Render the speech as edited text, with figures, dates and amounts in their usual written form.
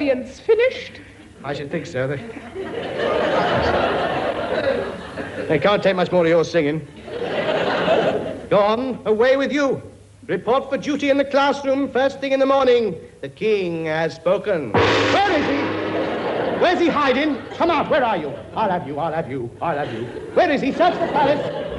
audience finished? I should think so. They can't take much more of your singing. Go on, away with you. Report for duty in the classroom first thing in the morning. The king has spoken. Where is he? Where's he hiding? Come out, where are you? I'll have you. Where is he? Search the palace.